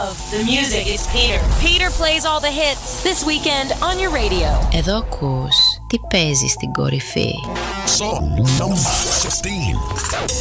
love the music. It's Peter. Peter plays all the hits this weekend on your radio. Εδώ ακούς τι παίζει στην κορυφή. Song number 15.